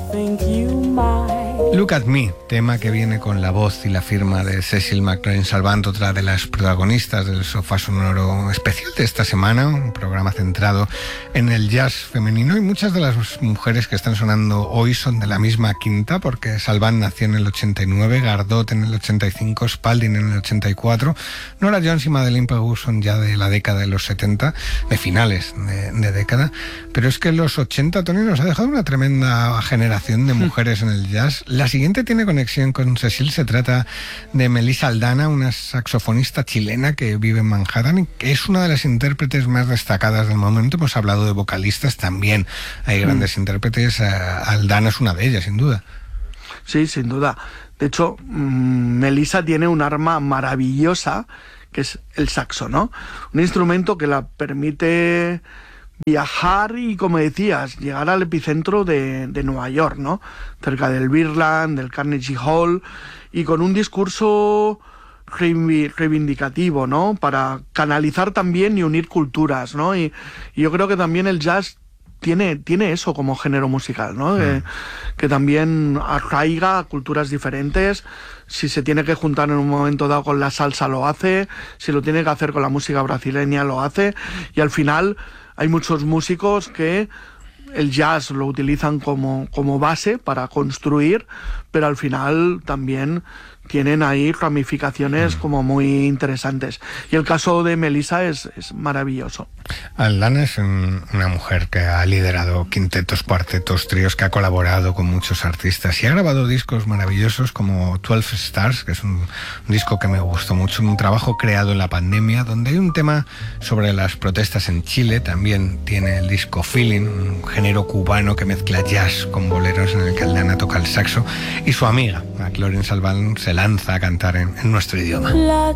think you might. Look at Me, tema que viene con la voz y la firma de Cecil McLaurin Salvant, otra de las protagonistas del sofá sonoro especial de esta semana, un programa centrado en el jazz femenino, y muchas de las mujeres que están sonando hoy son de la misma quinta, porque Salvant nació en el 89, Gardot en el 85, Spalding en el 84, Nora Jones y Madeleine Peyroux son ya de la década de los 70, de finales de década, pero es que los 80, Tony, nos ha dejado una tremenda generación de mujeres en el jazz. La siguiente tiene conexión con Cecil, se trata de Melissa Aldana, una saxofonista chilena que vive en Manhattan y que es una de las intérpretes más destacadas del momento. Hemos hablado de vocalistas, también hay grandes intérpretes, Aldana es una de ellas, sin duda. Sí, sin duda. De hecho, Melissa tiene un arma maravillosa, que es el saxo, ¿no? Un instrumento que la permite viajar y, como decías, llegar al epicentro de Nueva York, ¿no? Cerca del Birdland, del Carnegie Hall, y con un discurso reivindicativo, ¿no? Para canalizar también y unir culturas, ¿no? Y yo creo que también el jazz tiene eso como género musical, ¿no? Que también arraiga a culturas diferentes. Si se tiene que juntar en un momento dado con la salsa, lo hace. Si lo tiene que hacer con la música brasileña, lo hace. Y al final hay muchos músicos que el jazz lo utilizan como base para construir, pero al final también tienen ahí ramificaciones como muy interesantes. Y el caso de Melissa es maravilloso. Aldana es una mujer que ha liderado quintetos, cuartetos, tríos, que ha colaborado con muchos artistas y ha grabado discos maravillosos como 12 Stars, que es un disco que me gustó mucho, un trabajo creado en la pandemia, donde hay un tema sobre las protestas en Chile. También tiene el disco Feeling, un género cubano que mezcla jazz con boleros, en el que Aldana toca el saxo, y su amiga, McLaurin Salvant, se lanza a cantar en nuestro idioma.